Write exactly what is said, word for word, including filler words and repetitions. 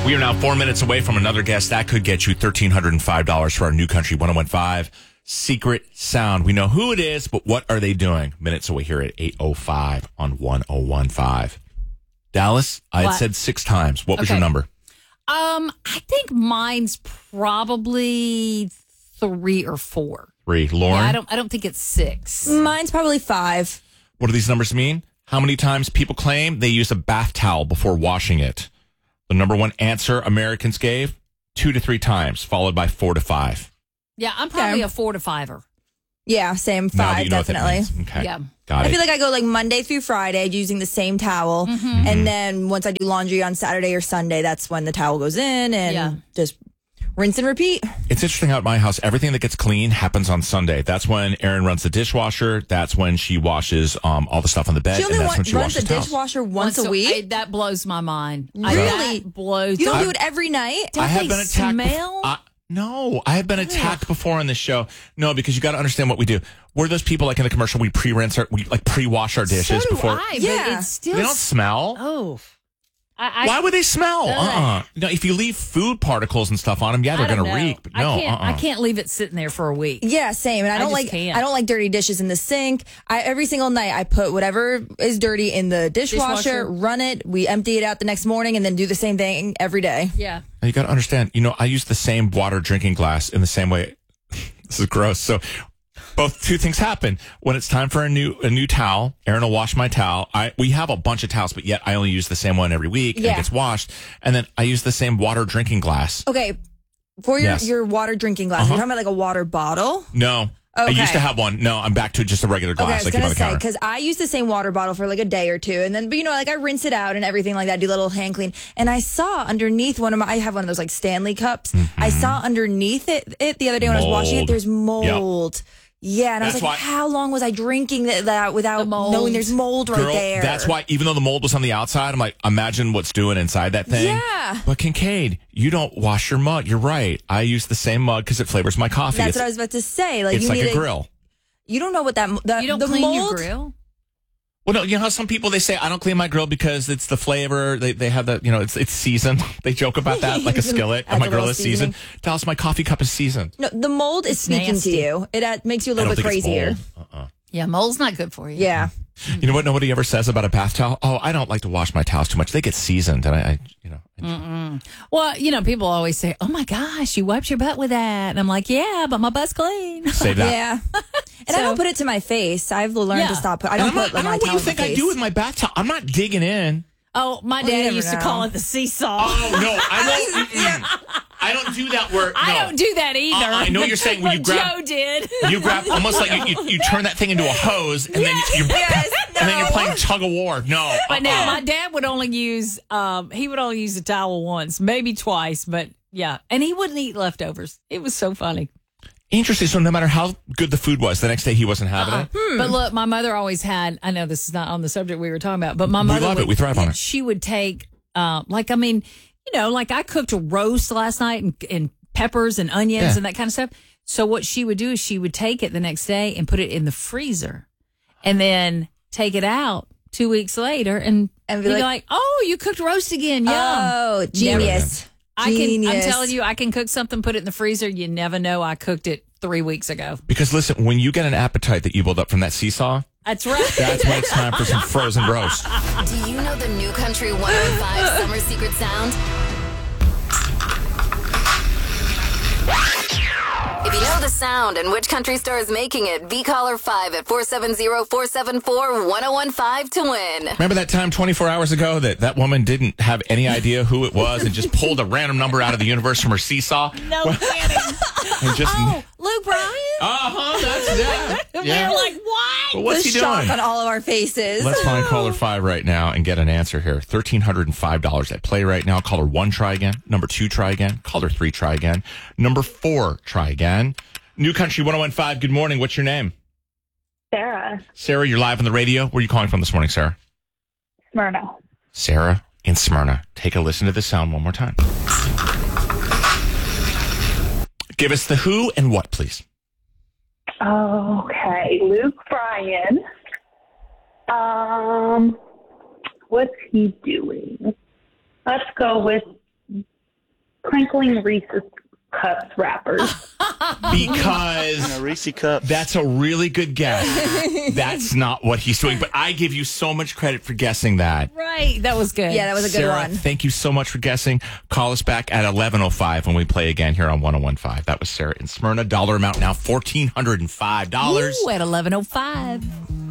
We are now four minutes away from another guest. That could get you one thousand three hundred five dollars for our New Country one oh one five Secret Sound. We know who it is, but what are they doing? Minutes away here at eight oh five on one oh one five. Dallas, I had What? said six times. What was Okay. your number? Um, I think mine's probably three or four. Three. Lauren, Yeah, I don't. I don't think it's six. Mine's probably five. what do these numbers mean? How many times people claim they use a bath towel before washing it? The number one answer Americans gave, two to three times, followed by four to five. Yeah, I'm probably Okay. a four to fiver. Yeah, same. Now that Five, you know what that definitely. means. Okay. Yeah. Got I it. feel like I go like Monday through Friday using the same towel. Mm-hmm. And then once I do laundry on Saturday or Sunday, that's when the towel goes in and Yeah. just rinse and repeat. It's interesting how at my house, everything that gets clean happens on Sunday. That's when Erin runs the dishwasher. That's when she washes um, all the stuff on the bed. She only and that's wa- when she runs the washes towels. dishwasher once, a week. I- that blows my mind. I- Really? that blows. you don't I- do it every night? Don't I have they been attacked. bef- smell? I- no, I have been attacked before on this show. No, because you got to understand what we do. We're those people like in the commercial. We pre-rinse our, we like pre-wash our dishes so do before. I, Yeah. but it's still They don't smell. Oh, I, I, Why would they smell? Ugh. Uh-uh. No, if you leave food particles and stuff on them, yeah, they're I don't going to know. reek. But no, I can't. uh-uh. I can't leave it sitting there for a week. Yeah, same. And I I don't just like can't. I don't like dirty dishes in the sink. I every single night I put whatever is dirty in the dishwasher, Dishwasher. run it, we empty it out the next morning and then do the same thing every day. Yeah. Now, you got to understand, you know, I use the same water drinking glass in the same way. This is gross. So both two things happen. When it's time for a new a new towel, Erin will wash my towel. I we have a bunch of towels, but yet I only use the same one every week and Yeah. it gets washed. And then I use the same water drinking glass. Okay. For your, Yes. your water drinking glass, Uh-huh. you're talking about like a water bottle? No. I Okay. used to have one. No, I'm back to just a regular Okay, I glass was like you buy gonna the say counter. because I use the same water bottle for like a day or two, and then but you know like I rinse it out and everything like that, do a little hand clean. And I saw underneath one of my, I have one of those like Stanley cups. I saw underneath it, it the other day when I was washing Mold. it. There's mold. Yeah, and I That's was like, why- how long was I drinking that, that without The mold. knowing there's mold right Girl, there? that's why even though the mold was on the outside, I'm like, imagine what's doing inside that thing. Yeah. But Kincaid, you don't wash your mug. You're right. I use the same mug because it flavors my coffee. That's it's what I was about to say. Like it's you like need a grill. You don't know what that the, You don't the clean mold. your grill. Well, no, you know how some people, they say, I don't clean my grill because it's the flavor. They they have the, you know, it's it's seasoned. They joke about that, like a skillet. Adds And my a grill little is seasoned. Dallas, my coffee cup is seasoned. No, the mold is It's speaking nasty. to you. It uh, makes you a I little don't bit think it's crazier. mold. Uh-uh. Yeah, mold's not good for you. Yeah. You know what nobody ever says about a bath towel? Oh, I don't like to wash my towels too much. They get seasoned. And I, I you know. I- Well, you know, people always say, "Oh my gosh, you wiped your butt with that," and I'm like, "Yeah, but my butt's clean." Save that. Yeah. And I So- don't put it to my face. I've learned Yeah. to stop. Put, I And don't I'm not, put I like, don't my know what you towel in think the I face. do with my bath towel. I'm not digging in. Oh, my you daddy never used to know. call it the seesaw. Oh, no. I don't. mm-mm. I don't do that where. I no. don't do that either. Uh-uh, I know what you're saying when But you grab- Joe did. You grab almost like you, you, you turn that thing into a hose and then you, you Yes, and then you're no. playing tug of war. No, But now uh-uh. my dad would only use um he would only use the towel once, maybe twice, but yeah. And he wouldn't eat leftovers. It was so funny. Interesting. So no matter how good the food was, the next day he wasn't having Uh-uh. it. But look, my mother always had, I know this is not on the subject we were talking about, but my We mother love it. would- We thrive on it. She would take um like I mean, you know, like I cooked a roast last night and, and peppers and onions Yeah. and that kind of stuff. So what she would do is she would take it the next day and put it in the freezer and then take it out two weeks later and, And be be like, like, oh, you cooked roast again. Yum. Oh, genius. I can, I'm Genius. telling you, I can cook something, put it in the freezer. You never know I cooked it three weeks ago. Because listen, when you get an appetite that you build up from that seesaw, That's right. that's when it's time for some frozen roast. Do you know the New Country one oh five Summer Secret Sound? If you know the sound and which country star is making it, be caller five at four seven zero, four seven four, one oh one five to win. Remember that time twenty-four hours ago that that woman didn't have any idea who it was and just pulled a random number out of the universe from her seesaw? No kidding. And just, Oh, Luke Bryan? uh-huh, that's that. And Yeah. we were like, what? Well, what's the he shock doing? on all of our faces. Let's find caller five right now and get an answer here. one thousand three hundred five dollars at play right now. Caller one, try again. Number two, try again. Caller three, try again. Number four, try again. New Country one oh one five, good morning. What's your name? Sarah, Sarah, you're live on the radio. Where are you calling from this morning, Sarah? Smyrna. Sarah in Smyrna. Take a listen to the sound one more time. Give us the who and what, please. Okay, Luke Bryan. Um, what's he doing? Let's go with crinkling Reese's Cups wrappers. Because A Reese cup. that's a really good guess. That's not what he's doing, but I give you so much credit for guessing that. Right. That was good. Yeah, that was a good Sarah, one. thank you so much for guessing. Call us back at eleven oh five when we play again here on one oh one five. That was Sarah in Smyrna. Dollar amount now, one thousand four hundred five dollars. Ooh, at eleven oh five.